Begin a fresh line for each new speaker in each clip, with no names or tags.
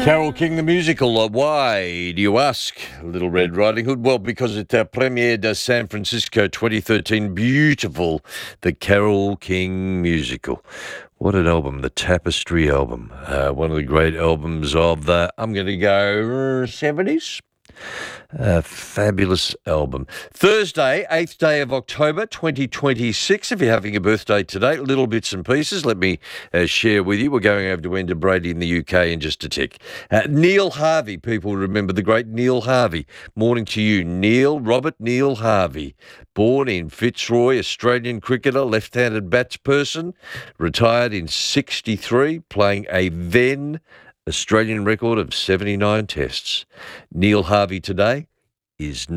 Carole King, the musical. Why, do you ask? Little Red Riding Hood. Well, because it premiered San Francisco 2013. Beautiful. The Carole King musical. What an album. The Tapestry album. One of the great albums of the, I'm going to go 70s. Fabulous album. Thursday, 8th day of October 2026. If you're having a birthday today, little bits and pieces, let me share with you. We're going over to Enda Brady in the UK in just a tick. Neil Harvey, people remember the great Neil Harvey. Morning to you, Robert Neil Harvey. Born in Fitzroy, Australian cricketer, left-handed batsperson, retired in 63, playing a then Australian record of 79 tests. Neil Harvey today is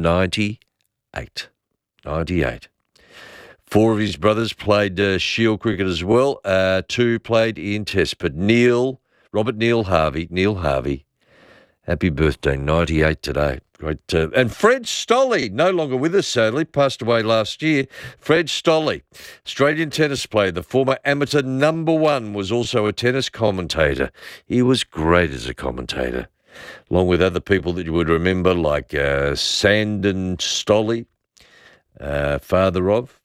98. 98. Four of his brothers played Shield cricket as well. Two played in tests. But Robert Neil Harvey, happy birthday, 98 today. Great. And Fred Stolle, no longer with us, sadly, passed away last year. Fred Stolle, Australian tennis player, the former amateur #1, was also a tennis commentator. He was great as a commentator, along with other people that you would remember, like Sandon Stolle, father of.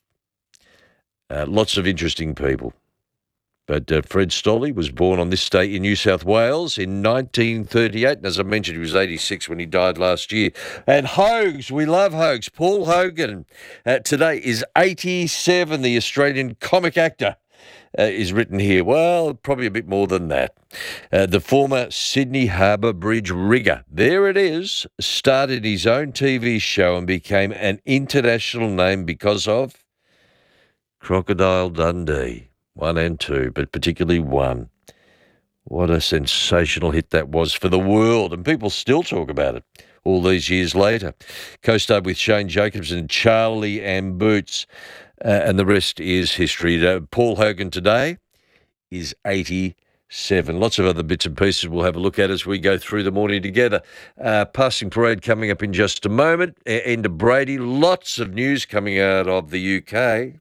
Lots of interesting people. But Fred Stolle was born on this day in New South Wales in 1938. And as I mentioned, he was 86 when he died last year. And Hogs, we love Hogs. Paul Hogan today is 87, the Australian comic actor. Is written here. Well, probably a bit more than that. The former Sydney Harbour Bridge rigger, there it is, started his own TV show and became an international name because of Crocodile Dundee. 1 and 2, but particularly 1. What a sensational hit that was for the world, and people still talk about it all these years later. Co-starred with Shane Jacobs and Charlie and Boots, and the rest is history. Paul Hogan today is 87. Lots of other bits and pieces we'll have a look at as we go through the morning together. Passing parade coming up in just a moment. Enda Brady, lots of news coming out of the UK.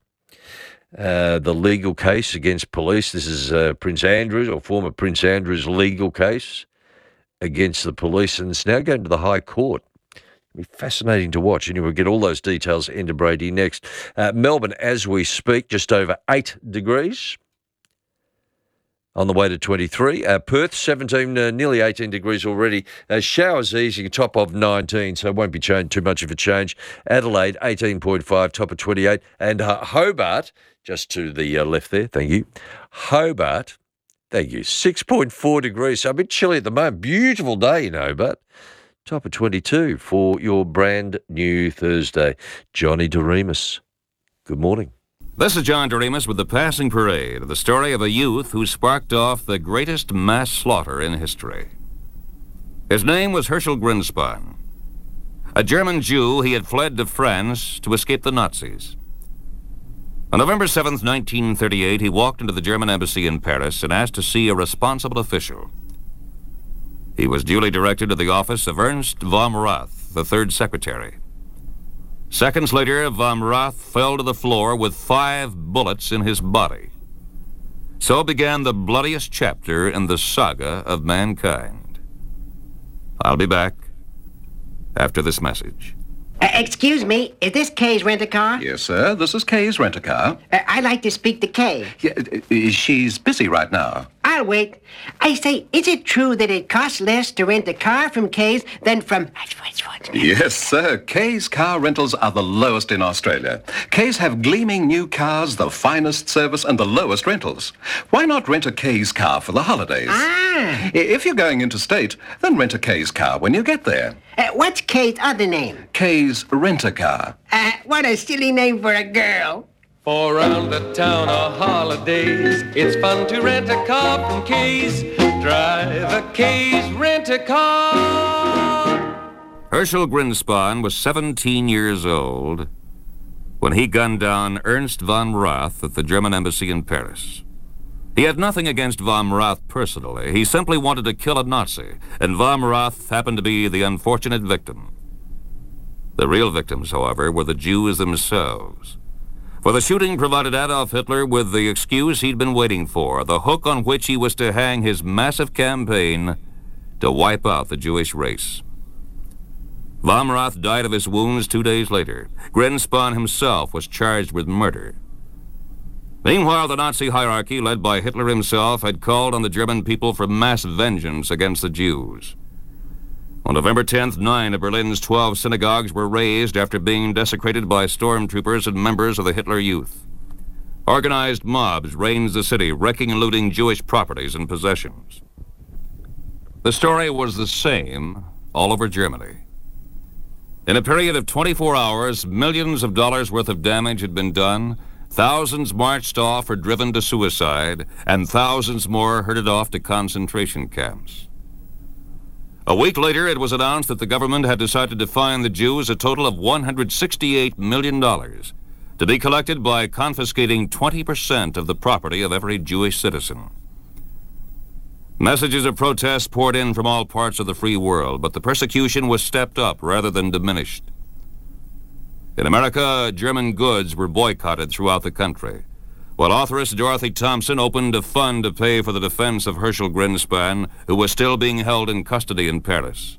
The legal case against police. This is Prince Andrew's, or former Prince Andrew's legal case against the police, and it's now going to the High Court. It'll be fascinating to watch. Anyway, we'll get all those details into Brady next. Melbourne, as we speak, just over 8 degrees. On the way to 23. Perth, 17, nearly 18 degrees already. Showers easing, top of 19, so it won't be too much of a change. Adelaide, 18.5, top of 28. And Hobart, just to the left there, thank you. Hobart, thank you, 6.4 degrees, so a bit chilly at the moment. Beautiful day in Hobart. Top of 22 for your brand new Thursday. Johnny Doremus, good morning.
This is John Doremus with the Passing Parade, the story of a youth who sparked off the greatest mass slaughter in history. His name was Herschel Grinspan. A German Jew, he had fled to France to escape the Nazis. On November 7th, 1938, he walked into the German embassy in Paris and asked to see a responsible official. He was duly directed to the office of Ernst vom Rath, the third secretary. Seconds later, vom Rath fell to the floor with 5 bullets in his body. So began the bloodiest chapter in the saga of mankind. I'll be back after this message.
Excuse me, is this Kay's rent-a-car?
Yes, sir. This is Kay's rent-a-car.
I'd like to speak to Kay.
Yeah, she's busy right now.
I'll wait. I say, is it true that it costs less to rent a car from Kay's than from...
Yes, sir. Kay's car rentals are the lowest in Australia. Kay's have gleaming new cars, the finest service, and the lowest rentals. Why not rent a Kay's car for the holidays?
Ah!
If you're going interstate, then rent a Kay's car when you get there.
What's Kay's other name?
Kay's rent-a-car.
What a silly name for a girl.
For around the town on holidays, it's fun to rent a car from Kay's. Drive a Kay's rent-a-car.
Herschel Grinspan was 17 years old when he gunned down Ernst von Rath at the German embassy in Paris. He had nothing against von Rath personally. He simply wanted to kill a Nazi, and von Rath happened to be the unfortunate victim. The real victims, however, were the Jews themselves. For the shooting provided Adolf Hitler with the excuse he'd been waiting for, the hook on which he was to hang his massive campaign to wipe out the Jewish race. Vom Rath died of his wounds 2 days later. Grindspun himself was charged with murder. Meanwhile, the Nazi hierarchy, led by Hitler himself, had called on the German people for mass vengeance against the Jews. On November 10th, 9 of Berlin's 12 synagogues were razed after being desecrated by stormtroopers and members of the Hitler Youth. Organized mobs ranged the city, wrecking and looting Jewish properties and possessions. The story was the same all over Germany. In a period of 24 hours, millions of dollars worth of damage had been done, thousands marched off or driven to suicide, and thousands more herded off to concentration camps. A week later, it was announced that the government had decided to fine the Jews a total of $168 million to be collected by confiscating 20% of the property of every Jewish citizen. Messages of protest poured in from all parts of the free world, but the persecution was stepped up rather than diminished. In America, German goods were boycotted throughout the country, while authoress Dorothy Thompson opened a fund to pay for the defense of Herschel Grindspun, who was still being held in custody in Paris.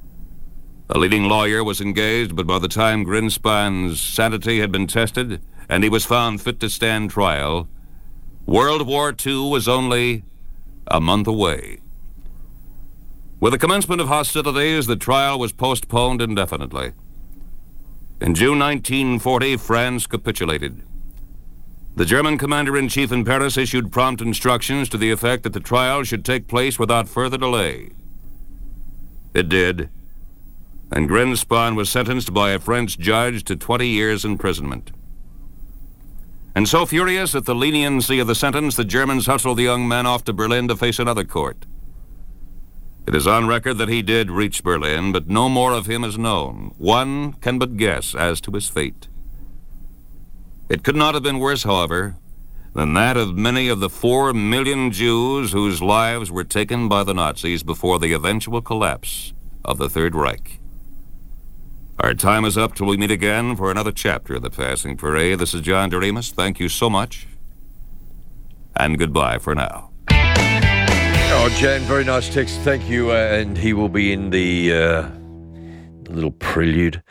A leading lawyer was engaged, but by the time Grindspun's sanity had been tested and he was found fit to stand trial, World War II was only a month away. With the commencement of hostilities, the trial was postponed indefinitely. In June 1940, France capitulated. The German commander-in-chief in Paris issued prompt instructions to the effect that the trial should take place without further delay. It did, and Grindspun was sentenced by a French judge to 20 years imprisonment. And so furious at the leniency of the sentence, the Germans hustled the young man off to Berlin to face another court. It is on record that he did reach Berlin, but no more of him is known. One can but guess as to his fate. It could not have been worse, however, than that of many of the 4 million Jews whose lives were taken by the Nazis before the eventual collapse of the Third Reich. Our time is up till we meet again for another chapter of The Passing Parade. This is John Doremus. Thank you so much, and goodbye for now.
Oh, Jan, very nice text. Thank you. And he will be in the little prelude.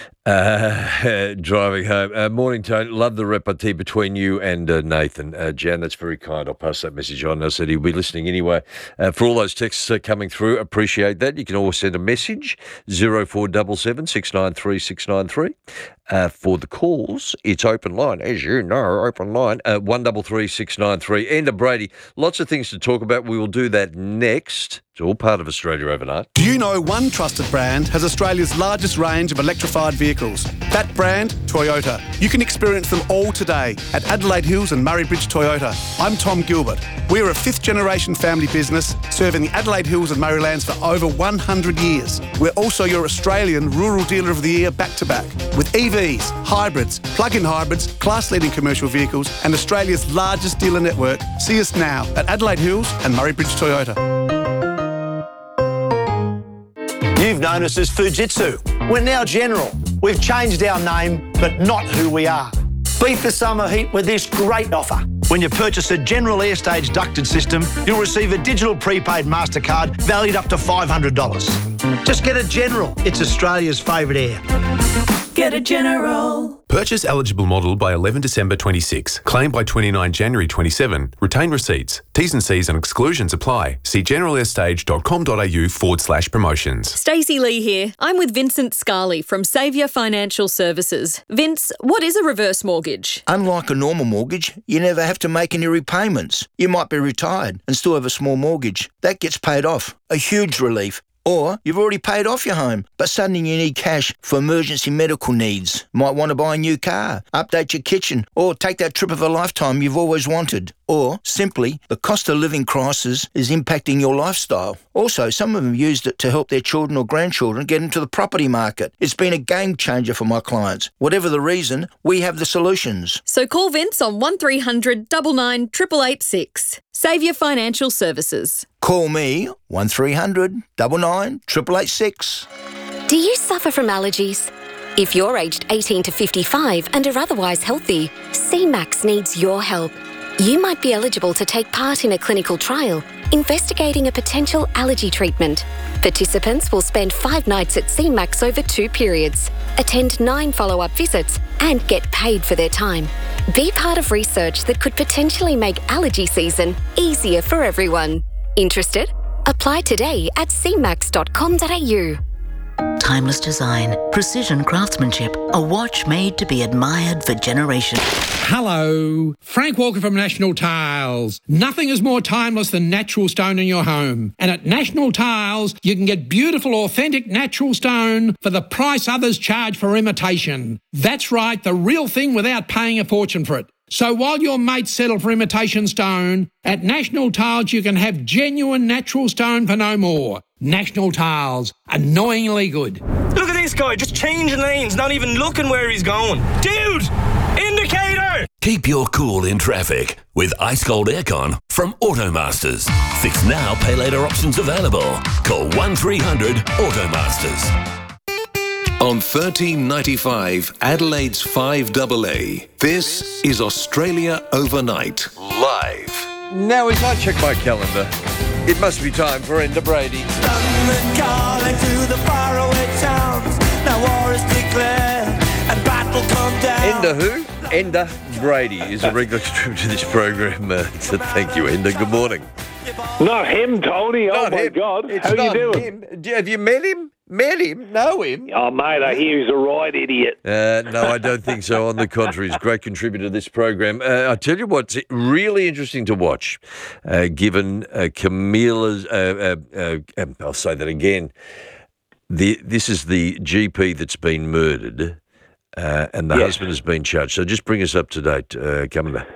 Driving home. Morning, Tony. Love the repartee between you and Nathan. Jan, that's very kind. I'll pass that message on. I said he'll be listening anyway. For all those texts coming through, appreciate that. You can always send a message, 0477 693 693. For the calls, it's open line, as you know, open line, 133 693. Enda Brady, lots of things to talk about. We will do that next. It's all part of Australia Overnight.
Do you know one trusted brand has Australia's largest range of electrified vehicles? That brand, Toyota. You can experience them all today at Adelaide Hills and Murray Bridge Toyota. I'm Tom Gilbert. We're a 5th-generation family business serving the Adelaide Hills and Murraylands for over 100 years. We're also your Australian Rural Dealer of the Year back-to-back with EVs, hybrids, plug-in hybrids, class-leading commercial vehicles and Australia's largest dealer network. See us now at Adelaide Hills and Murray Bridge Toyota.
You've known us as Fujitsu. We're now General. We've changed our name, but not who we are. Beat the summer heat with this great offer. When you purchase a General Airstage ducted system, you'll receive a digital prepaid MasterCard valued up to $500. Just get a General. It's Australia's favourite air.
Get a General.
Purchase eligible model by 11 December 26. Claim by 29 January 27. Retain receipts. T's and C's and exclusions apply. See generalairstage.com.au/promotions.
Stacey Lee here. I'm with Vincent Scarley from Saviour Financial Services. Vince, what is a reverse mortgage?
Unlike a normal mortgage, you never have to make any repayments. You might be retired and still have a small mortgage. That gets paid off. A huge relief. Or you've already paid off your home, but suddenly you need cash for emergency medical needs. Might want to buy a new car, update your kitchen, or take that trip of a lifetime you've always wanted. Or, simply, the cost of living crisis is impacting your lifestyle. Also, some of them used it to help their children or grandchildren get into the property market. It's been a game changer for my clients. Whatever the reason, we have the solutions.
So call Vince on 1300 99 886. Saviour Financial Services.
Call me 1300 99 886.
Do you suffer from allergies? If you're aged 18 to 55 and are otherwise healthy, CMAX needs your help. You might be eligible to take part in a clinical trial investigating a potential allergy treatment. Participants will spend 5 nights at CMAX over 2 periods, attend 9 follow-up visits, and get paid for their time. Be part of research that could potentially make allergy season easier for everyone. Interested? Apply today at cmax.com.au.
Timeless design, precision craftsmanship, a watch made to be admired for generations.
Hello, Frank Walker from National Tiles. Nothing is more timeless than natural stone in your home. And at National Tiles, you can get beautiful, authentic natural stone for the price others charge for imitation. That's right, the real thing without paying a fortune for it. So while your mates settle for imitation stone, at National Tiles you can have genuine natural stone for no more. National Tiles, annoyingly good.
Look at this guy, just changing lanes, not even looking where he's going. Dude, indicator!
Keep your cool in traffic with Ice Cold Aircon from Automasters. Fix now, pay later options available. Call 1300 Automasters. On 1395, Adelaide's 5AA, this is Australia Overnight, live.
Now, as I check my calendar, it must be time for Enda Brady.
London calling to the faraway towns. Now war is declared and battle come down.
Enda who? Enda Brady is a regular contributor to this program. So thank you, Enda. Good morning.
Not him, Tony. Oh, my God.
It's
How
not
you doing?
him. Have you met him? Met him? Know him?
Oh, mate, I hear he's a right idiot.
No, I don't think so. On the contrary, he's a great contributor to this program. I tell you what's really interesting to watch, given Camilla's... I'll say that again. This is the GP that's been murdered, and the husband has been charged. So just bring us up to date, Camilla.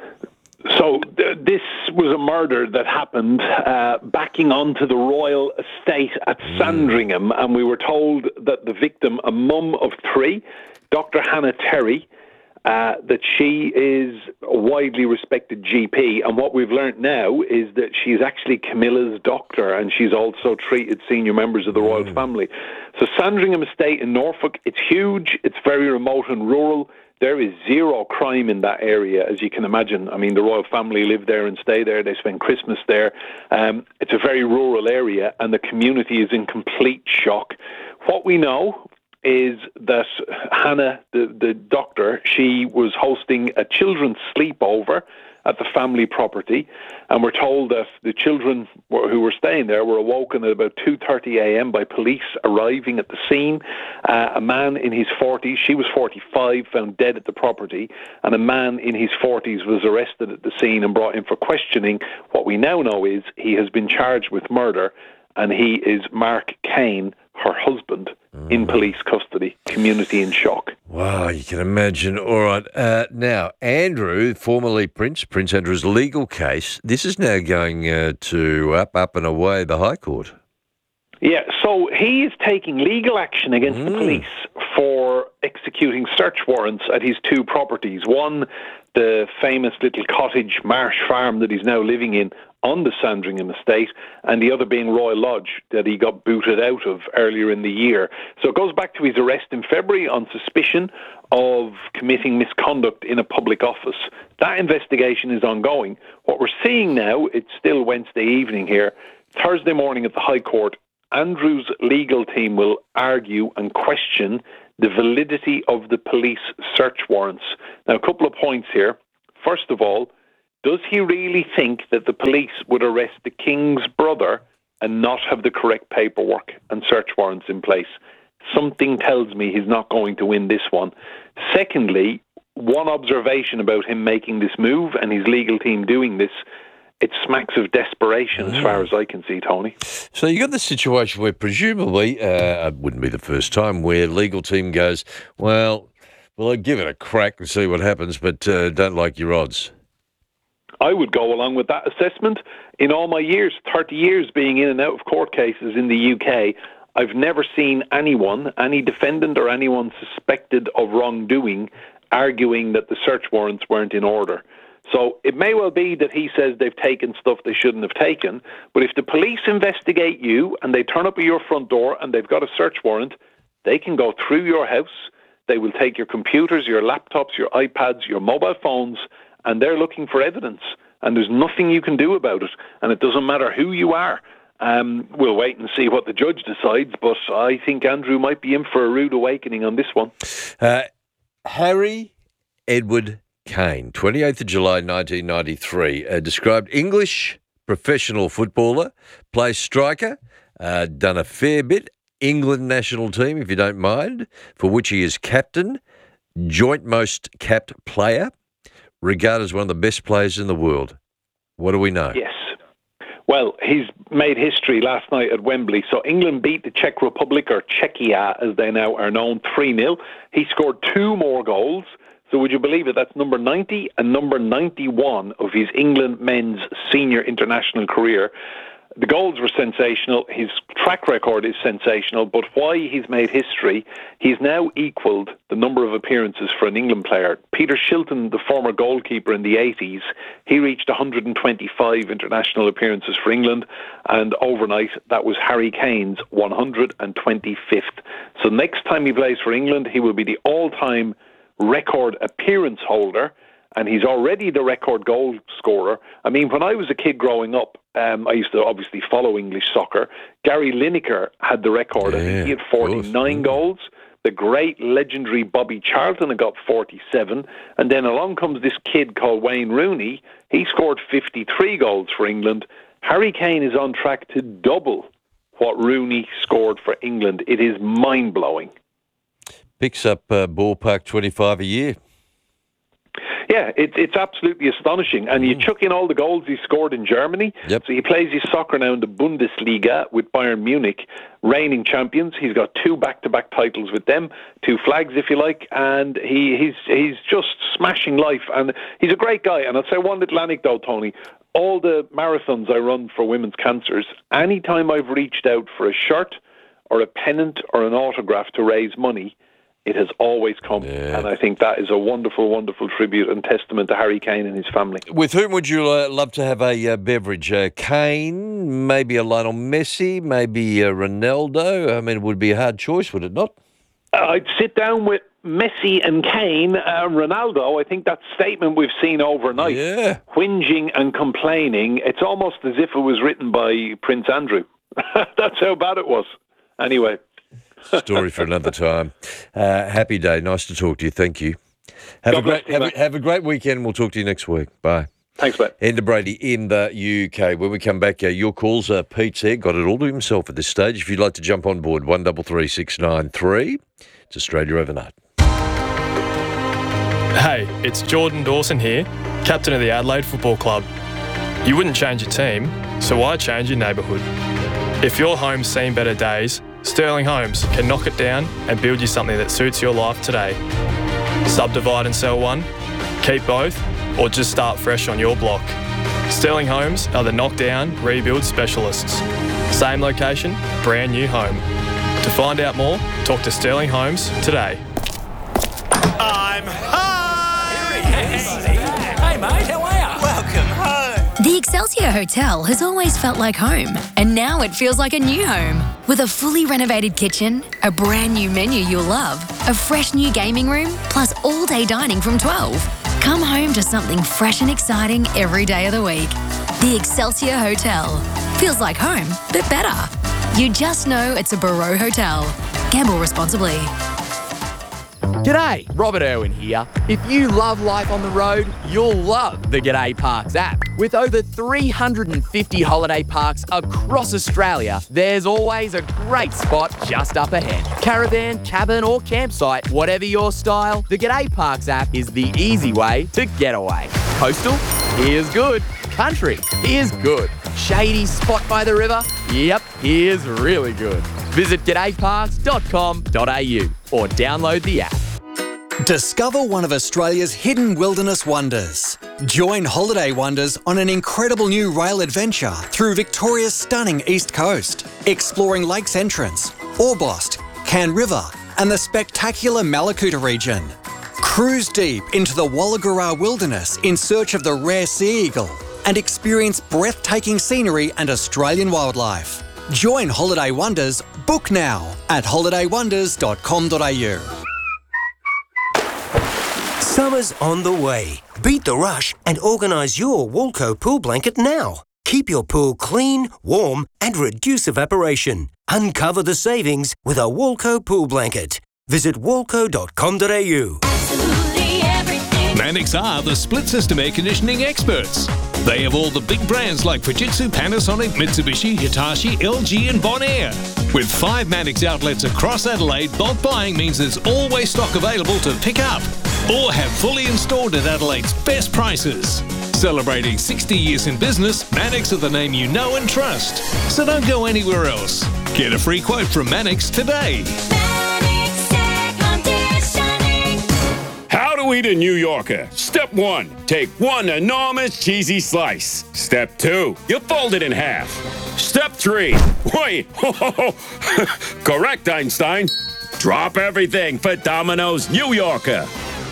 So this was a murder that happened backing onto the royal estate at Sandringham, and we were told that the victim, a mum of 3, Dr. Hannah Terry, that she is a widely respected GP, and what we've learnt now is that she's actually Camilla's doctor, and she's also treated senior members of the royal family. So Sandringham Estate in Norfolk, it's huge, it's very remote and rural. There is zero crime in that area, as you can imagine. I mean, the royal family live there and stay there. They spend Christmas there. It's a very rural area, and the community is in complete shock. What we know is that Hannah, the doctor, she was hosting a children's sleepover at the family property, and we're told that the children who were staying there were awoken at about 2:30 a.m. by police arriving at the scene. A man in his 40s, she was 45, found dead at the property, and a man in his 40s was arrested at the scene and brought in for questioning. What we now know is he has been charged with murder, and he is Mark Kane, her husband, in police custody. Community in shock.
Wow, you can imagine. All right. Now, Andrew, formerly Prince Andrew's legal case, this is now going to up and away the High Court.
Yeah, so he is taking legal action against the police for executing search warrants at his 2 properties. One, the famous little cottage marsh farm that he's now living in on the Sandringham estate, and the other being Royal Lodge that he got booted out of earlier in the year. So it goes back to his arrest in February on suspicion of committing misconduct in a public office. That investigation is ongoing. What we're seeing now, it's still Wednesday evening here, Thursday morning at the High Court, Andrew's legal team will argue and question the validity of the police search warrants. Now, a couple of points here. First of all, does he really think that the police would arrest the King's brother and not have the correct paperwork and search warrants in place? Something tells me he's not going to win this one. Secondly, one observation about him making this move and his legal team doing this, it smacks of desperation as far as I can see, Tony.
So you got the situation where presumably, it wouldn't be the first time, where legal team goes, well, I'll give it a crack and see what happens, but don't like your odds.
I would go along with that assessment. In all my years, 30 years being in and out of court cases in the UK, I've never seen anyone, any defendant or anyone suspected of wrongdoing, arguing that the search warrants weren't in order. So it may well be that he says they've taken stuff they shouldn't have taken, but if the police investigate you and they turn up at your front door and they've got a search warrant, they can go through your house, they will take your computers, your laptops, your iPads, your mobile phones, and they're looking for evidence. and there's nothing you can do about it, and it doesn't matter who you are. We'll wait and see what the judge decides, but I think Andrew might be in for a rude awakening on this one.
Harry Edward Kane, 28th of July 1993, described English professional footballer, plays striker, done a fair bit, England national team, if you don't mind, for which he is captain, joint most capped player, regarded as one of the best players in the world. What do we know?
Yes. Well, he's made history last night at Wembley. So England beat the Czech Republic, or Czechia as they now are known, 3-0. He scored 2 more goals. So would you believe it? That's number 90 and number 91 of his England men's senior international career. The goals were sensational. His track record is sensational. But why he's made history, he's now equalled the number of appearances for an England player. Peter Shilton, the former goalkeeper in the 80s, he reached 125 international appearances for England. And overnight, that was Harry Kane's 125th. So next time he plays for England, he will be the all-time record appearance holder. And he's already the record goal scorer. I mean, when I was a kid growing up, I used to obviously follow English soccer. Gary Lineker had the record. I think he had 49 goals. The great legendary Bobby Charlton had got 47. And then along comes this kid called Wayne Rooney. He scored 53 goals for England. Harry Kane is on track to double what Rooney scored for England. It is mind-blowing.
Picks up ballpark 25 a year.
Yeah, it's absolutely astonishing. And you chuck in all the goals he scored in Germany.
Yep.
So he plays his soccer now in the Bundesliga with Bayern Munich, reigning champions. He's got 2 back-to-back titles with them, 2 flags, if you like, and he's just smashing life. And he's a great guy. And I'll say one little anecdote, Tony. All the marathons I run for women's cancers, anytime I've reached out for a shirt or a pennant or an autograph to raise money, it has always come. Yeah. And I think that is a wonderful, wonderful tribute and testament to Harry Kane and his family.
With whom would you love to have a beverage? Kane, maybe a Lionel Messi, maybe a Ronaldo? I mean, it would be a hard choice, would it not?
I'd sit down with Messi and Kane. Ronaldo, I think that statement we've seen overnight, whinging and complaining, it's almost as if it was written by Prince Andrew. That's how bad it was. Anyway.
Story for another time. Happy day. Nice to talk to you. Thank you. Have a great weekend. We'll talk to you next week. Bye.
Thanks, mate.
Enda Brady in the UK. When we come back, your calls. Pete's here. Got it all to himself at this stage. If you'd like to jump on board, 133693. It's Australia Overnight.
Hey, it's Jordan Dawson here, captain of the Adelaide Football Club. You wouldn't change your team, so why change your neighbourhood? If your home's seen better days, Sterling Homes can knock it down and build you something that suits your life today. Subdivide and sell one, keep both, or just start fresh on your block. Sterling Homes are the knockdown, rebuild specialists. Same location, brand new home. To find out more, talk to Sterling Homes today.
I'm home! Hey mate, how are you? Welcome home.
The Excelsior Hotel has always felt like home, and now it feels like a new home. With a fully renovated kitchen, a brand new menu you'll love, a fresh new gaming room, plus all-day dining from 12. Come home to something fresh and exciting every day of the week. The Excelsior Hotel. Feels like home, but better. You just know it's a Barreau Hotel. Gamble responsibly.
G'day, Robert Irwin here. If you love life on the road, you'll love the G'day Parks app. With over 350 holiday parks across Australia, there's always a great spot just up ahead. Caravan, cabin or campsite, whatever your style, the G'day Parks app is the easy way to get away. Coastal? Here's good. Country? Here's good. Shady spot by the river? Yep, here's really good. Visit g'dayparks.com.au or download the app.
Discover one of Australia's hidden wilderness wonders. Join Holiday Wonders on an incredible new rail adventure through Victoria's stunning east coast, exploring Lakes Entrance, Orbost, Cann River and the spectacular Malakuta region. Cruise deep into the Walagura wilderness in search of the rare sea eagle and experience breathtaking scenery and Australian wildlife. Join Holiday Wonders. Book now at holidaywonders.com.au.
Summer's on the way. Beat the rush and organise your Walco pool blanket now. Keep your pool clean, warm and reduce evaporation. Uncover the savings with a Walco pool blanket. Visit walco.com.au.
Mannix are the split system air conditioning experts. They have all the big brands like Fujitsu, Panasonic, Mitsubishi, Hitachi, LG and Bonaire. With 5 Mannix outlets across Adelaide, bulk buying means there's always stock available to pick up or have fully installed at Adelaide's best prices. Celebrating 60 years in business, Mannix are the name you know and trust. So don't go anywhere else. Get a free quote from Mannix today.
How to eat a New Yorker. Step 1, take 1 enormous cheesy slice. Step 2, you fold it in half. Step 3, wait, correct Einstein. Drop everything for Domino's New Yorker.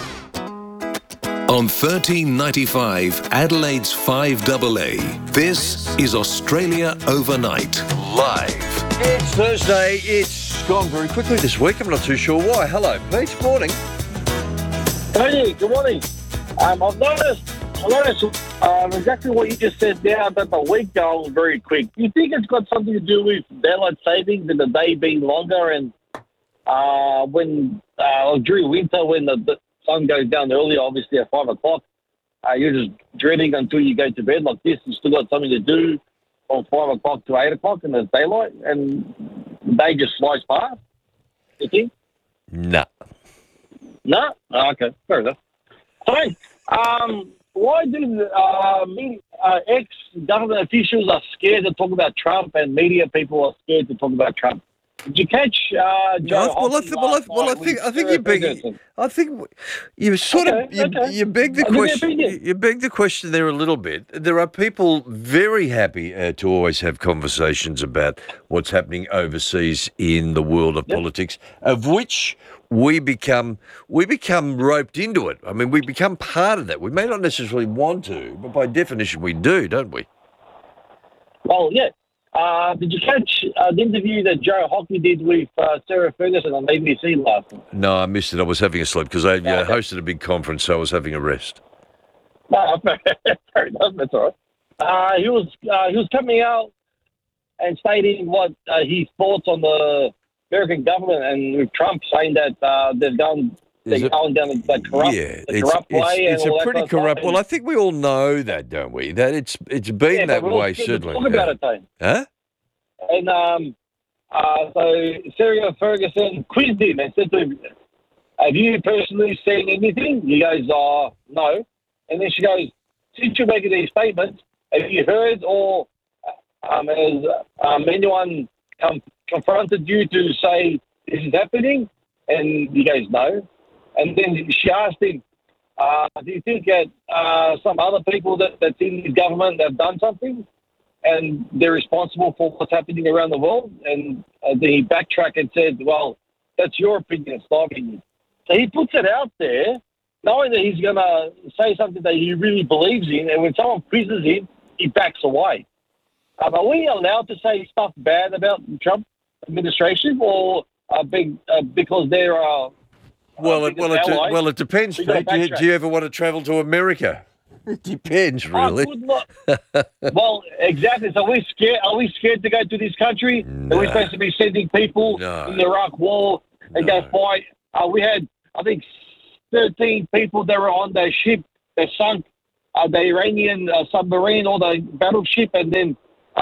On 1395 Adelaide's 5AA, this is Australia Overnight, live.
It's Thursday. It's gone very quickly this week. I'm not too sure why. Hello, Pete. Morning.
Hey, good morning. I've noticed exactly what you just said there about the week going very quick. Do you think it's got something to do with daylight savings and the day being longer, and during winter when the sun goes down early, obviously at 5 o'clock, you're just dreading until you go to bed like this. You've still got something to do from 5 o'clock to 8 o'clock and there's daylight, and the day just flies past, you think?
No.
No? Oh, okay, fair enough. Hey, why do ex-government officials are scared to talk about Trump and media people are scared to talk about Trump? Did you catch Joe Hockey
I think you sort of you beg the question. You beg the question there a little bit. There are people very happy to always have conversations about what's happening overseas in the world of politics, of which we become roped into it. I mean, we become part of that. We may not necessarily want to, but by definition, we do, don't we?
Well, yeah. Did you catch the interview that Joe Hockey did with Sarah Ferguson on ABC last night?
No, I missed it. I was having a sleep because I hosted a big conference, so I was having a rest.
No, fair enough. That's all right. He was coming out and stating what his thoughts on the American government and with Trump saying that they're going down the corrupt way.
It's a pretty corrupt. Well, I think we all know that, don't we? That it's been that way, certainly.
Talk about it, though.
Huh?
And so Sarah Ferguson quizzed him and said to him, "Have you personally seen anything?" He goes, "No." And then she goes, "Since you're making these statements, have you heard or has anyone confronted you to say this is happening?" And he goes, "No." And then she asked him, "Do you think that some other people that's in the government have done something and they're responsible for what's happening around the world?" And then he backtracked and said, "Well, that's your opinion, it's my opinion." So he puts it out there, knowing that he's going to say something that he really believes in, and when someone quizzes him, he backs away. Are we allowed to say stuff bad about the Trump administration, or because there are...
Well, it depends, Pete. Do you ever want to travel to America? It depends, really.
Well, exactly. So are we scared to go to this country?
No.
Are we supposed to be sending people in the Iraq War and go fight? We had, I think, 13 people that were on the ship that sunk the Iranian submarine or the battleship, and then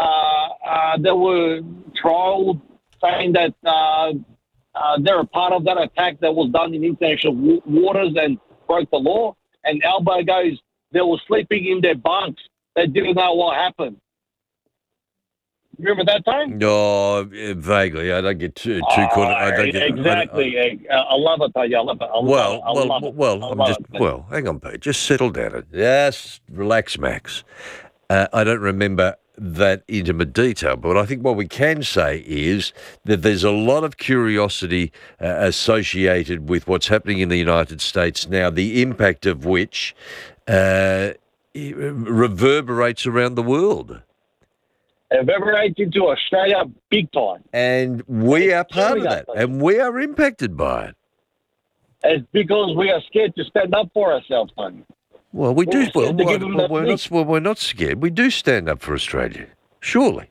they were trialed saying that they're a part of that attack that was done in international waters and broke the law. And Albo goes, they were sleeping in their bunks. They didn't know what happened. Remember that time?
No, vaguely. I don't get too caught.
Exactly. I love it, I love it.
Hang on, Pete. Just settle down. Just relax, Max. I don't remember that intimate detail, but I think what we can say is that there's a lot of curiosity associated with what's happening in the United States now, the impact of which reverberates around the world.
Reverberates into Australia big time.
And we are part of that, and we are impacted by it.
It's because we are scared to stand up for ourselves, Tony.
Well, we do.
We're scared to give them that fleece.
We're not scared. We do stand up for Australia, surely.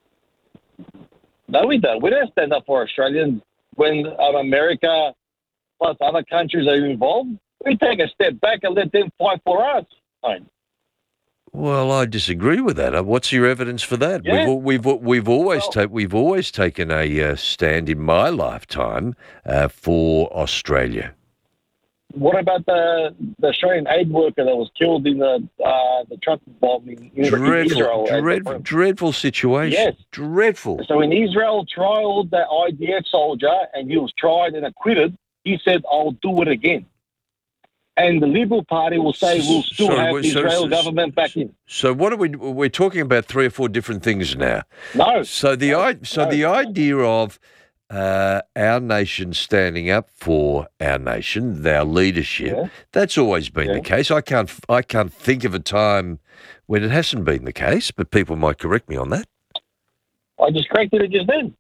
No, we don't. We don't stand up for Australians when America plus other countries are involved. We take a step back and let them fight for us. Tony.
Well, I disagree with that. What's your evidence for that?
Yeah.
We've always taken a stand in my lifetime for Australia.
What about the Australian aid worker that was killed in the truck bomb in Israel?
Dreadful situation.
Yes.
Dreadful.
So when Israel trialed the IDF soldier and he was tried and acquitted, he said, "I'll do it again." And the Liberal Party will say we'll still have the Israel government back in.
So what are we're talking about 3 or 4 different things now.
No.
So the idea of our nation standing up for our nation, our leadership, that's always been the case. I can't think of a time when it hasn't been the case, but people might correct me on that.
I just corrected it just then.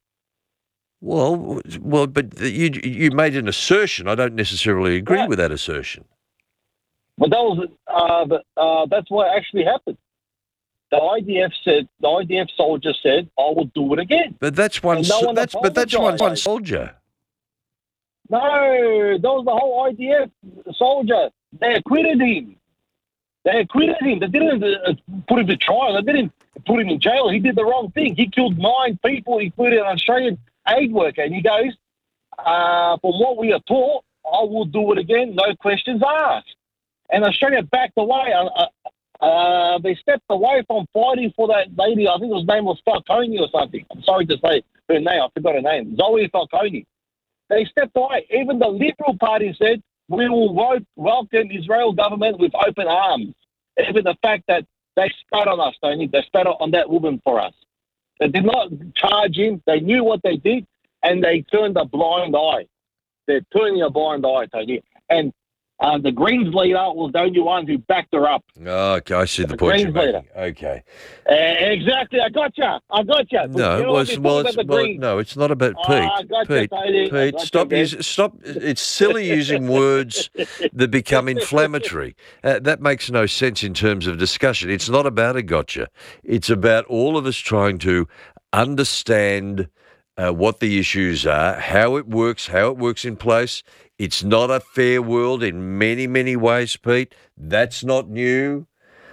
Well, but you made an assertion. I don't necessarily agree with that assertion.
But that was that's what actually happened. The IDF soldier said, "I will do it again."
But that's one. That's one soldier.
No, that was the whole IDF soldier. They acquitted him. They didn't put him to trial. They didn't put him in jail. He did the wrong thing. He killed 9 people, including an Australian aid worker. And he goes, "From what we are taught, I will do it again. No questions asked." And Australia backed away. They stepped away from fighting for that lady. I think her name was Falcone or something. I'm sorry to say her name. I forgot her name. Zoe Falcone. They stepped away. Even the Liberal Party said, "We will welcome Israel government with open arms." Even the fact that they spat on us, Tony. They spat on that woman for us. They did not charge him. They knew what they did, and they turned a blind eye. They're turning a blind eye, Tony. And the Greens leader was the only one who backed her up.
Oh, okay, I see the point you're making. Okay.
Exactly. I got you.
No, no, it's not about Pete. Pete, stop. It's silly using words that become inflammatory. That makes no sense in terms of discussion. It's not about a gotcha. It's about all of us trying to understand what the issues are, how it works in place. It's not a fair world in many, many ways, Pete. That's not new.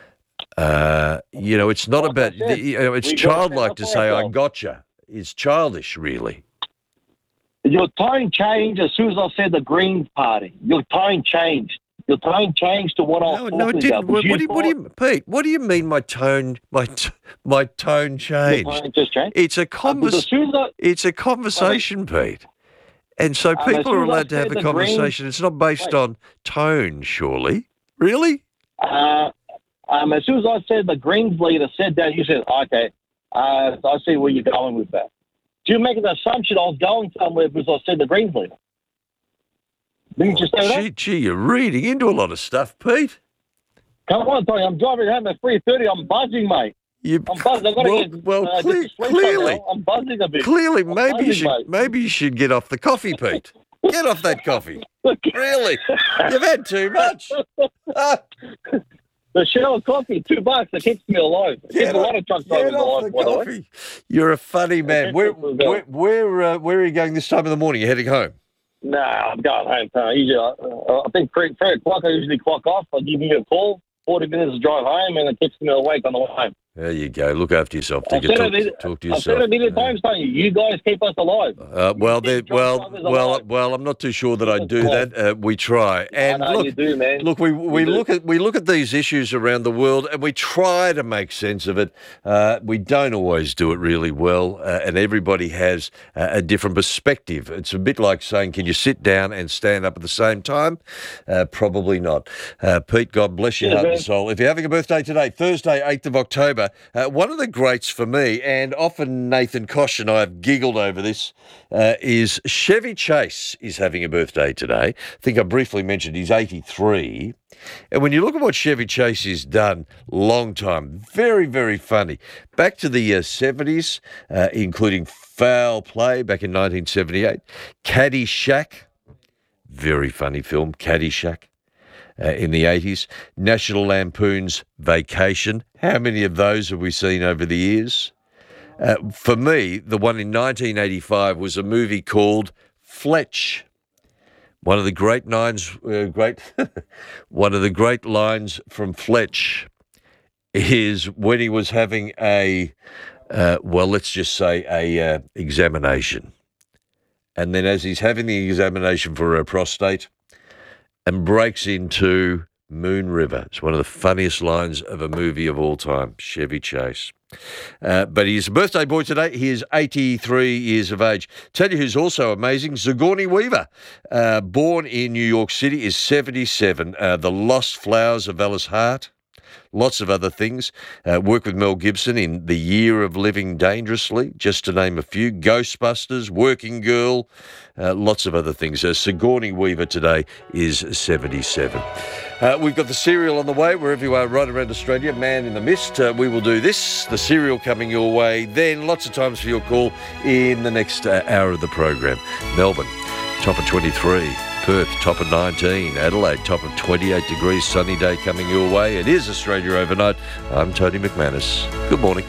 It's not about, it's childlike to say, "I gotcha." It's childish, really.
Your tone changed as soon as I said the Greens Party. Your tone changed. Your tone changed to what I was talking about.
Pete, what do you mean my tone changed?
Your tone just changed?
It's a conversation, Pete. And so people are allowed to have a conversation. It's not based on tone, surely. Really?
As soon as I said the Greens leader said that, you said, "Okay, I see where you're going with that." Do you make an assumption I was going somewhere because I said the Greens leader? Didn't you say that?
Gee, you're reading into a lot of stuff, Pete.
Come on, Tony. I'm driving home at 3:30. I'm buzzing, mate. I'm buzzing. I've got to get
clearly,
I'm buzzing a bit.
Clearly, maybe you should get off the coffee, Pete. Get off that coffee. Really? You've had too much.
The Shell coffee, $2. It keeps me alive. It keeps a lot of truck drivers alive, by the way.
You're a funny man. Where are you going this time of the morning? You're heading home?
No, I'm going home. I think 3 o'clock I usually clock off. I'll give you a call, 40 minutes to drive home, and it keeps me awake on the way home.
There you go. Look after yourself. Talk to yourself.
I've said it a million times, don't you? You guys keep us alive.
Well, I'm not too sure that I do that. We try, and look,
you do, man.
Look, we look at these issues around the world, and we try to make sense of it. We don't always do it really well, and everybody has a different perspective. It's a bit like saying, "Can you sit down and stand up at the same time?" Probably not. Pete, God bless your heart and soul. If you're having a birthday today, Thursday, 8th of October. One of the greats for me, and often Nathan Kosh and I have giggled over this, is Chevy Chase is having a birthday today. I think I briefly mentioned he's 83. And when you look at what Chevy Chase has done, long time, very, very funny. Back to the 70s, including Foul Play back in 1978, Caddyshack, very funny film, Caddyshack, in the 80s. National Lampoon's Vacation. How many of those have we seen over the years? For me, the one in 1985 was a movie called Fletch. One of the great lines, one of the great lines from Fletch is when he was having a, let's just say a examination. And then as he's having the examination for her prostate and breaks into Moon River. It's one of the funniest lines of a movie of all time, Chevy Chase. But he's a birthday boy today. He is 83 years of age. Tell you who's also amazing, Sigourney Weaver, born in New York City, is 77. The Lost Flowers of Alice Hart. Lots of other things. Worked with Mel Gibson in The Year of Living Dangerously, just to name a few. Ghostbusters, Working Girl, lots of other things. Sigourney Weaver today is 77. We've got the cereal on the way, wherever you are right around Australia. Man in the Mist. We will do this. The cereal coming your way. Then lots of times for your call in the next hour of the program. Melbourne, top of 23. Perth, top of 19. Adelaide, top of 28 degrees. Sunny day coming your way. It is Australia Overnight. I'm Tony McManus. Good morning.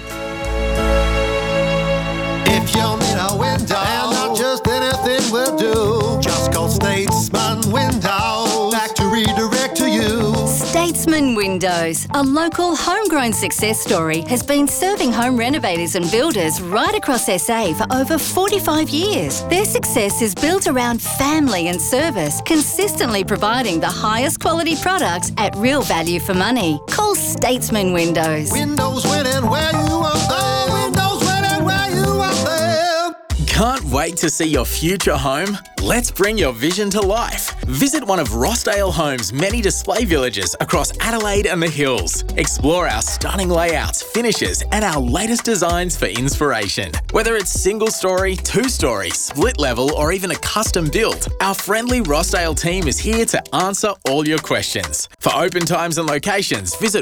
If you need a window, and not just anything will do, just call Statesman Windows. Back to redirect to you.
Statesman Windows, a local homegrown success story, has been serving home renovators and builders right across SA for over 45 years. Their success is built around family and service, consistently providing the highest quality products at real value for money. Call Statesman Windows.
Windows winning where you are there. Windows winning where you are there.
Can't wait to see your future home? Let's bring your vision to life. Visit one of Rossdale Homes' many display villages across Adelaide and the Hills. Explore our stunning layouts, finishes, and our latest designs for inspiration. Whether it's single story, two-story, split level, or even a custom build, our friendly Rossdale team is here to answer all your questions. For open times and locations, visit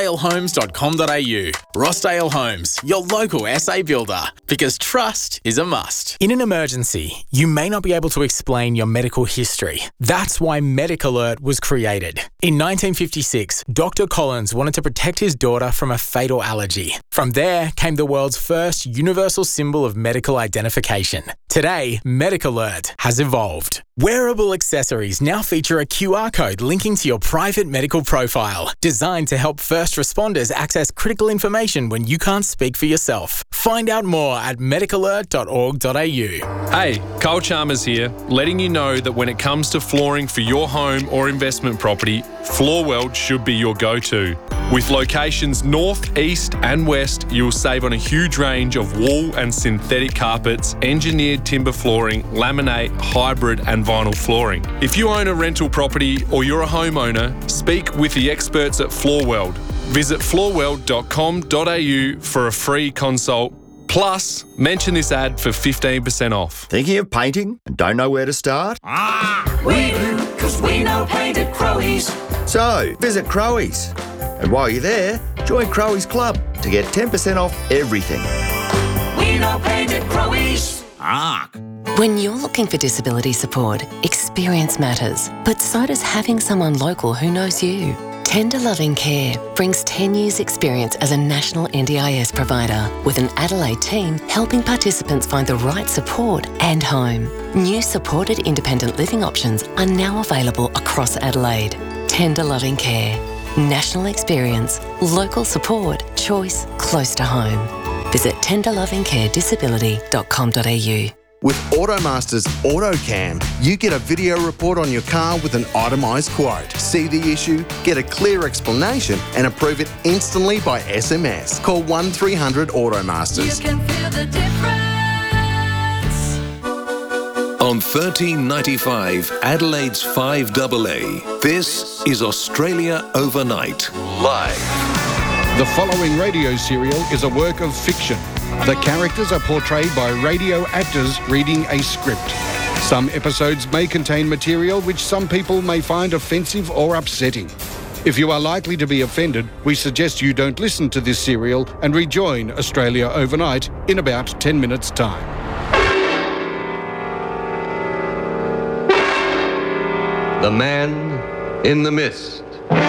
rossdalehomes.com.au. Rossdale Homes, your local SA builder, because trust is a must. In an emergency, you may not be able to explain your medical history. That's why Medic Alert was created. In 1956, Dr. Collins wanted to protect his daughter from a fatal allergy. From there came the world's first universal symbol of medical identification. Today, Medic Alert has evolved. Wearable accessories now feature a QR code linking to your private medical profile, designed to help first responders access critical information when you can't speak for yourself. Find out more at medicalert.org.au.
Hey, Carl Chalmers here, letting you know that when it comes to flooring for your home or investment property, Floorweld should be your go-to. With locations north, east and west, you'll save on a huge range of wool and synthetic carpets, engineered timber flooring, laminate, hybrid and vinyl flooring. If you own a rental property or you're a homeowner, speak with the experts at Floorweld. Visit floorweld.com.au for a free consult. Plus, mention this ad for 15% off.
Thinking of painting and don't know where to start?
We do, because we know paint at Crowies.
So, visit Crowies. And while you're there, join Crowies Club to get 10% off everything.
We know paint at Crowies.
When you're looking for disability support, experience matters, but so does having someone local who knows you. Tender Loving Care brings 10 years' experience as a national NDIS provider, with an Adelaide team helping participants find the right support and home. New supported independent living options are now available across Adelaide. Tender Loving Care. National experience, local support, choice close to home. Visit tenderlovingcaredisability.com.au.
With Automasters AutoCam, you get a video report on your car with an itemised quote. See the issue, get a clear explanation and approve it instantly by SMS. Call 1300 Automasters.
You can feel the difference.
On 1395 Adelaide's 5AA, this is Australia Overnight. Live.
The following radio serial is a work of fiction. The characters are portrayed by radio actors reading a script. Some episodes may contain material which some people may find offensive or upsetting. If you are likely to be offended, we suggest you don't listen to this serial and rejoin Australia Overnight in about 10 minutes' time.
The Man in the Mist.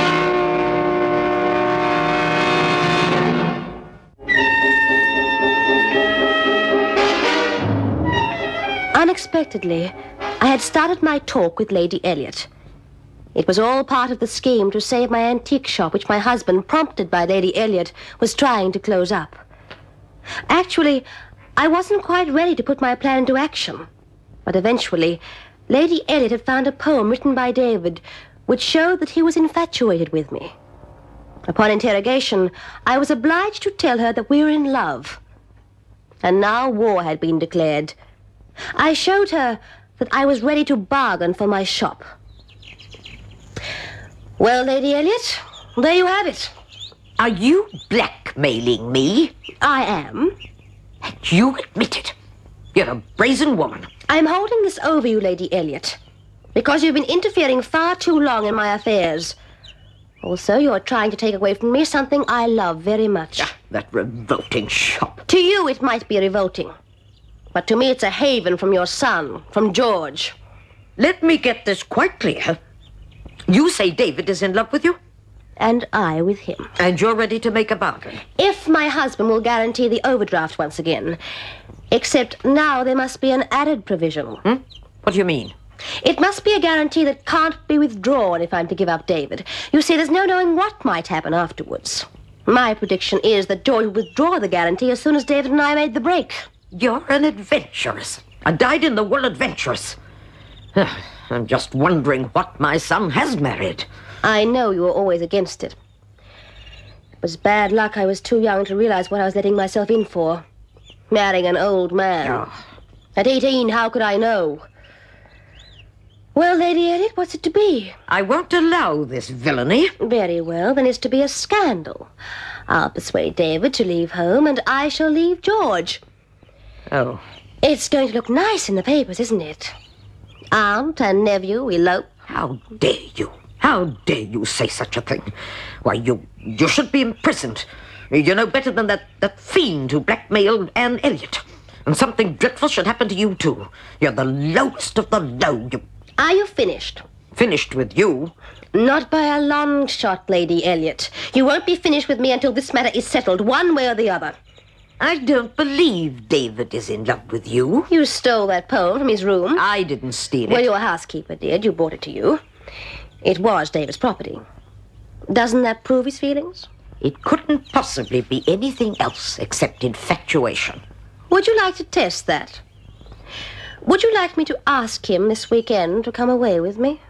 Unexpectedly, I had started my talk with Lady Elliot. It was all part of the scheme to save my antique shop, which my husband, prompted by Lady Elliot, was trying to close up. Actually, I wasn't quite ready to put my plan into action. But eventually, Lady Elliot had found a poem written by David which showed that he was infatuated with me. Upon interrogation, I was obliged to tell her that we were in love. And now war had been declared. I showed her that I was ready to bargain for my shop. Well, Lady Elliot, there you have it.
Are you blackmailing me?
I am.
And you admit it. You're a brazen woman.
I'm holding this over you, Lady Elliot, because you've been interfering far too long in my affairs. Also, you're trying to take away from me something I love very much.
That revolting shop.
To you, it might be revolting. But to me, it's a haven from your son, from George.
Let me get this quite clear. You say David is in love with you?
And I with him.
And you're ready to make a bargain?
If my husband will guarantee the overdraft once again. Except now there must be an added provision.
What do you mean?
It must be a guarantee that can't be withdrawn if I'm to give up David. You see, there's no knowing what might happen afterwards. My prediction is that George will withdraw the guarantee as soon as David and I made the break.
You're an adventuress. A dyed-in-the-wool adventuress. I'm just wondering what my son has married.
I know you were always against it. It was bad luck I was too young to realize what I was letting myself in for. Marrying an old man. At 18, how could I know? Well, Lady Elliot, what's it to be?
I won't allow this villainy.
Very well, then it's to be a scandal. I'll persuade David to leave home, and I shall leave George.
Oh.
It's going to look nice in the papers, isn't it? Aunt and nephew elope.
How dare you? How dare you say such a thing? Why, you should be imprisoned. You know better than that fiend who blackmailed Anne Elliot. And something dreadful should happen to you, too. You're the lowest of the low.
Are you finished?
Finished with you?
Not by a long shot, Lady Elliot. You won't be finished with me until this matter is settled, one way or the other.
I don't believe David is in love with you.
You stole that poem from his room.
I didn't steal it.
Well, your housekeeper did. You brought it to you. It was David's property. Doesn't that prove his feelings?
It couldn't possibly be anything else except infatuation.
Would you like to test that? Would you like me to ask him this weekend to come away with me?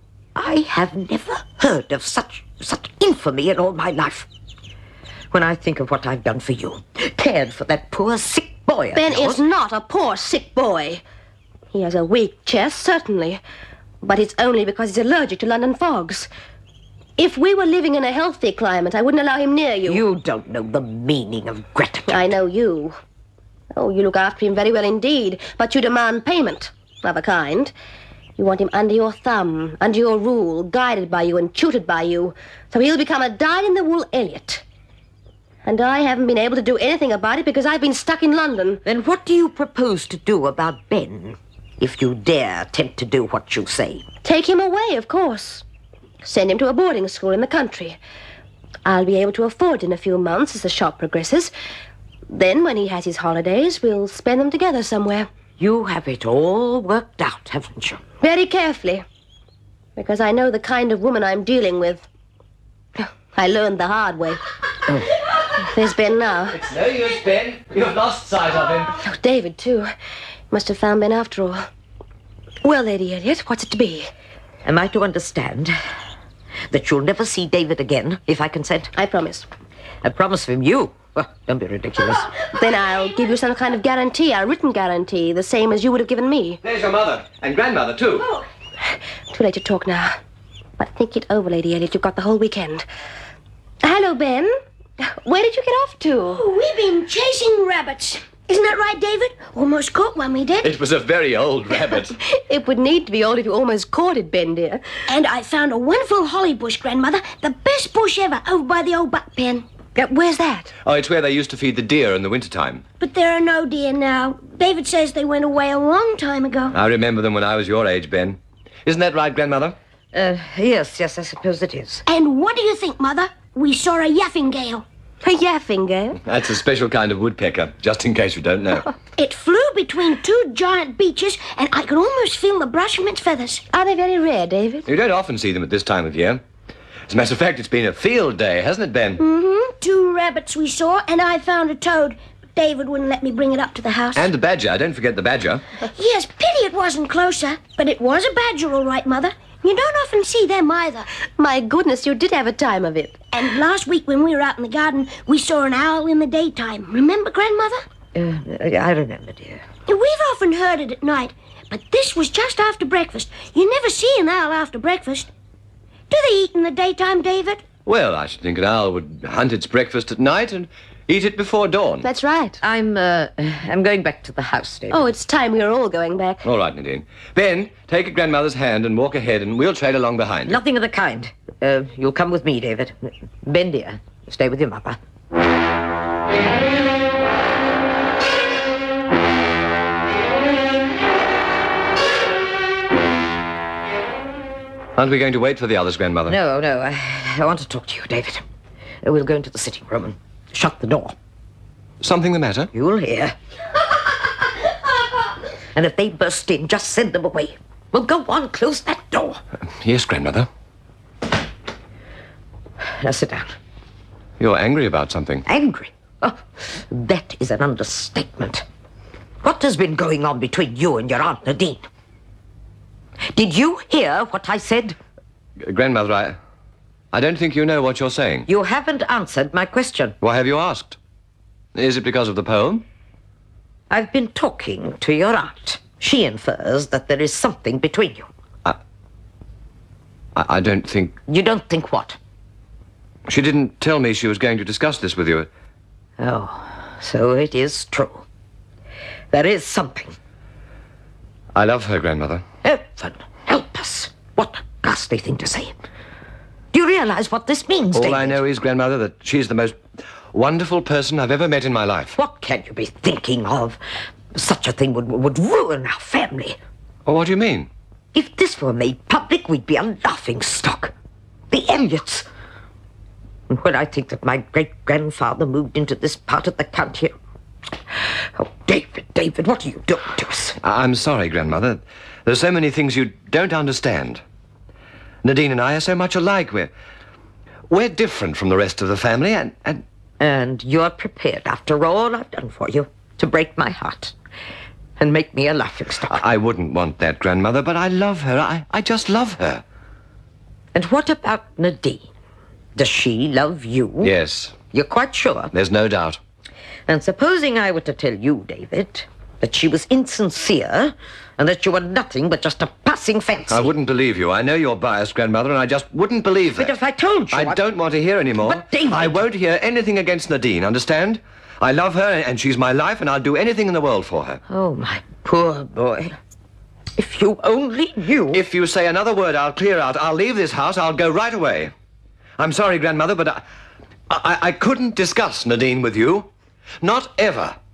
I have never heard of such infamy in all my life. When I think of what I've done for you, cared for that poor sick boy of
Ben
yours.
is not a poor sick boy. He has a weak chest, certainly. But it's only because he's allergic to London fogs. If we were living in a healthy climate, I wouldn't allow him near you.
You don't know the meaning of gratitude.
I know you. Oh, you look after him very well indeed, but you demand payment of a kind. You want him under your thumb, under your rule, guided by you and tutored by you, so he'll become a dyed-in-the-wool Elliot. And I haven't been able to do anything about it because I've been stuck in London.
Then what do you propose to do about Ben, if you dare attempt to do what you say?
Take him away, of course. Send him to a boarding school in the country. I'll be able to afford it in a few months as the shop progresses. Then, when he has his holidays, we'll spend them together somewhere.
You have it all worked out, haven't you?
Very carefully. Because I know the kind of woman I'm dealing with. I learned the hard way. There's Ben now.
It's no use, Ben. You've lost sight of him.
Oh, David, too. Must have found Ben after all. Well, Lady Elliot, what's it to be?
Am I to understand that you'll never see David again, if I consent?
I promise.
A promise from you? Oh, don't be ridiculous.
Then I'll give you some kind of guarantee, a written guarantee, the same as you would have given me.
There's your mother, and grandmother, too.
Oh. Too late to talk now. But think it over, Lady Elliot. You've got the whole weekend. Hello, Ben. Where did you get off to?
Oh, we've been chasing rabbits. Isn't that right, David? Almost caught one, we did.
It was a very old rabbit.
It would need to be old if you almost caught it, Ben, dear.
And I found a wonderful holly bush, Grandmother. The best bush ever, over by the old buck pen.
Where's that?
Oh, it's where they used to feed the deer in the wintertime.
But there are no deer now. David says they went away a long time ago.
I remember them when I was your age, Ben. Isn't that right, Grandmother?
Yes, I suppose it is.
And what do you think, Mother? We saw a yaffingale.
A yaffingale?
That's a special kind of woodpecker, just in case you don't know.
It flew between two giant beeches, and I could almost feel the brush from its feathers.
Are they very rare, David?
You don't often see them at this time of year. As a matter of fact, it's been a field day, hasn't it, Ben?
Mm-hmm. 2 rabbits we saw, and I found a toad. David wouldn't let me bring it up to the house.
And the badger. Don't forget the badger.
Yes, pity it wasn't closer. But it was a badger, all right, Mother. You don't often see them either.
My goodness, you did have a time of it.
And last week when we were out in the garden, we saw an owl in the daytime. Remember, Grandmother?
I remember, dear.
We've often heard it at night, but this was just after breakfast. You never see an owl after breakfast. Do they eat in the daytime, David?
Well, I should think an owl would hunt its breakfast at night and eat it before dawn.
That's right.
I'm going back to the house, David.
Oh, it's time we were all going back.
All right, Nadine. Ben, take your grandmother's hand and walk ahead, and we'll trail along behind.
Nothing of the kind. You'll come with me, David. Ben, dear, stay with your mother.
Aren't we going to wait for the others, Grandmother?
No. I want to talk to you, David. We'll go into the sitting room and shut the door.
Something the matter?
You'll hear. And if they burst in, just send them away. Well, go on, close that door.
Yes, Grandmother.
Now sit down.
You're angry about something.
Angry? Oh, that is an understatement. What has been going on between you and your Aunt Nadine? Did you hear what I said?
Grandmother, I don't think you know what you're saying.
You haven't answered my question.
Why have you asked? Is it because of the poem?
I've been talking to your aunt. She infers that there is something between you.
I don't think...
You don't think what?
She didn't tell me she was going to discuss this with you.
Oh, so it is true. There is something.
I love her, Grandmother.
Heaven help us. What a ghastly thing to say. Do you realize what this means,
All
David?
I know is, Grandmother, that she's the most wonderful person I've ever met in my life.
What can you be thinking of? Such a thing would ruin our family.
Well, what do you mean?
If this were made public, we'd be a laughing stock. The Elliots. And when I think that my great-grandfather moved into this part of the country... Oh, David, what are you doing to us?
I'm sorry, Grandmother. There's so many things you don't understand. Nadine and I are so much alike. We're different from the rest of the family,
And you're prepared, after all I've done for you, to break my heart and make me a laughingstock.
I wouldn't want that, Grandmother, but I love her. I just love her.
And what about Nadine? Does she love you?
Yes.
You're quite sure?
There's no doubt.
And supposing I were to tell you, David, that she was insincere and that you were nothing but just a passing fancy.
I wouldn't believe you. I know you're biased, Grandmother, and I just wouldn't believe that.
But if I told you...
I don't want to hear any more.
But, David...
I won't hear anything against Nadine, understand? I love her, and she's my life, and I'll do anything in the world for her.
Oh, my poor boy. If you only knew...
If you say another word, I'll clear out. I'll leave this house. I'll go right away. I'm sorry, Grandmother, but I couldn't discuss Nadine with you. Not ever.